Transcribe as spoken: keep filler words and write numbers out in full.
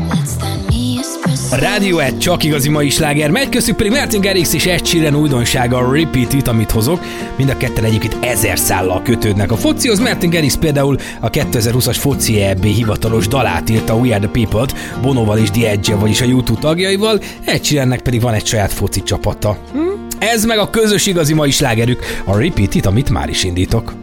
A Rádió egy csak igazi mai sláger megy, köztük pedig Martin Garrix és Ed Sheeran újdonsága a Repeat It, amit hozok. Mind a ketten egyébként ezer szállal kötődnek a focihoz. Martin Garrix például a kétezer-húszas foci é bé hivatalos dalát írta, We Are The People-t, Bonoval és The Edge-el, vagyis a YouTube tagjaival, Ed Sheerannek pedig van egy saját foci csapata. Hm? Ez meg a közös igazi mai slágerük, a Repeat It, amit már is indítok.